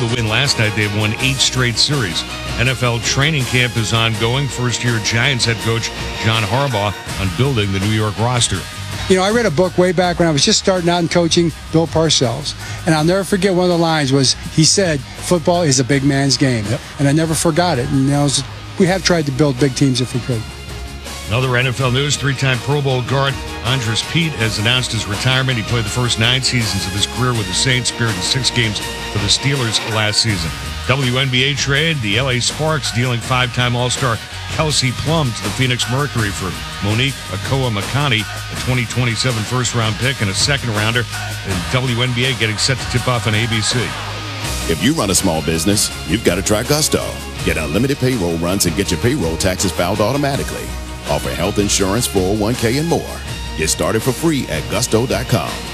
the win last night. They've won 8 straight series. NFL training camp is ongoing. First-year Giants head coach John Harbaugh on building the New York roster. You know, I read a book way back when I was just starting out in coaching, Bill Parcells. And I'll never forget one of the lines was, he said, football is a big man's game. Yep. And I never forgot it. And we have tried to build big teams if we could. Another NFL news, 3-time Pro Bowl guard Andres Pete has announced his retirement. He played the first 9 seasons of his career with the Saints, appeared in 6 games for the Steelers last season. WNBA trade, the LA Sparks dealing 5-time All-Star Kelsey Plum to the Phoenix Mercury for Monique Akoa-Makani, a 2027 first-round pick and a second-rounder. And WNBA getting set to tip off on ABC. If you run a small business, you've got to try Gusto. Get unlimited payroll runs and get your payroll taxes filed automatically. Offer health insurance, 401k, and more. Get started for free at gusto.com.